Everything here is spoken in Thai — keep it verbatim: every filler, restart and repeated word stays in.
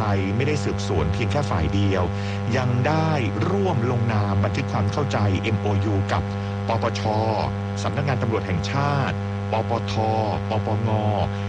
ยไม่ได้สืบสวนเพียงแค่ฝ่ายเดียวยังได้ร่วมลงนามบันทึกความเข้าใจ เอ็ม โอ ยู กับปปช.สำนักงานตำรวจแห่งชาติปปท.ปปง